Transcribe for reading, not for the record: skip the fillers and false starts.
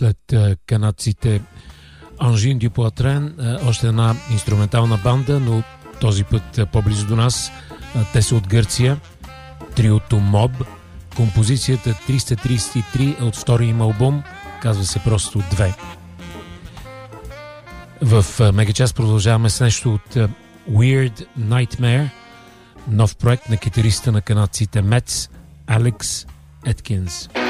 след канадците Angine du Poitrain, още една инструментална банда, но този път по-близо до нас. Те са от Гърция, триото Mob. Композицията 333 от втория им албум, казва се просто 2. В Мегачас продължаваме с нещо от Weird Nightmare, нов проект на китариста на канадците Metz, Алекс Еткинс.